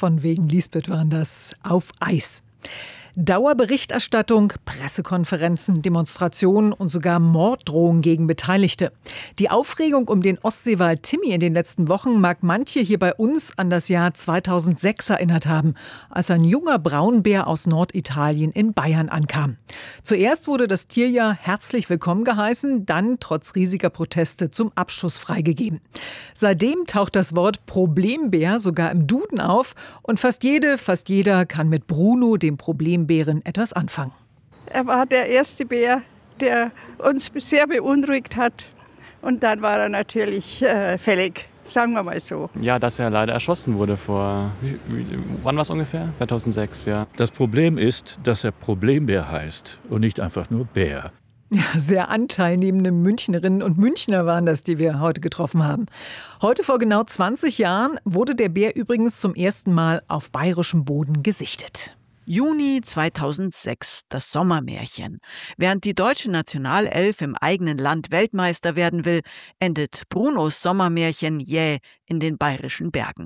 von wegen Lisbeth waren das, auf Eis. Dauerberichterstattung, Pressekonferenzen, Demonstrationen und sogar Morddrohungen gegen Beteiligte. Die Aufregung um den Ostseewal Timmy in den letzten Wochen mag manche hier bei uns an das Jahr 2006 erinnert haben, als ein junger Braunbär aus Norditalien in Bayern ankam. Zuerst wurde das Tier ja herzlich willkommen geheißen, dann trotz riesiger Proteste zum Abschuss freigegeben. Seitdem taucht das Wort Problembär sogar im Duden auf und fast jeder kann mit Bruno, dem Problembären, etwas anfangen. Er war der erste Bär, der uns sehr beunruhigt hat. Und dann war er natürlich fällig, sagen wir mal so. Ja, dass er leider erschossen wurde wann war es ungefähr? 2006, ja. Das Problem ist, dass er Problembär heißt und nicht einfach nur Bär. Ja, sehr anteilnehmende Münchnerinnen und Münchner waren das, die wir heute getroffen haben. Heute vor genau 20 Jahren wurde der Bär übrigens zum ersten Mal auf bayerischem Boden gesichtet. Juni 2006, das Sommermärchen. Während die deutsche Nationalelf im eigenen Land Weltmeister werden will, endet Brunos Sommermärchen jäh in den bayerischen Bergen.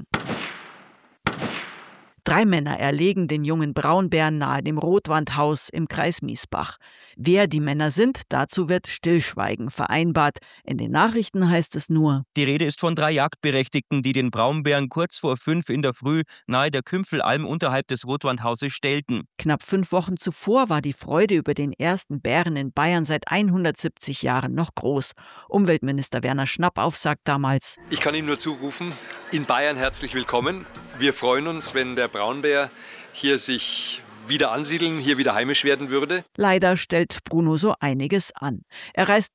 3 Männer erlegen den jungen Braunbären nahe dem Rotwandhaus im Kreis Miesbach. Wer die Männer sind, dazu wird Stillschweigen vereinbart. In den Nachrichten heißt es nur: Die Rede ist von 3 Jagdberechtigten, die den Braunbären kurz vor 5 in der Früh nahe der Kümpfelalm unterhalb des Rotwandhauses stellten. Knapp 5 Wochen zuvor war die Freude über den ersten Bären in Bayern seit 170 Jahren noch groß. Umweltminister Werner Schnappauf sagt damals: Ich kann Ihnen nur zurufen, in Bayern herzlich willkommen. Wir freuen uns, wenn der Braunbär hier sich wieder ansiedeln, hier wieder heimisch werden würde. Leider stellt Bruno so einiges an. Er reist